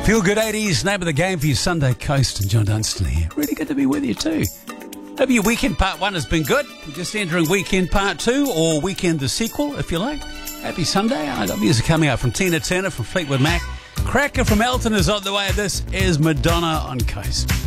Feel Good 80s, name of the game for your Sunday Coast, and John Dunstan here. Really good to be with you too. Hope your weekend part 1 has been good. We're just entering weekend part 2, or weekend the sequel, if you like. Happy Sunday. I got music coming up from Tina Turner, from Fleetwood Mac. Cracker from Elton is on the way. This is Madonna on Coast.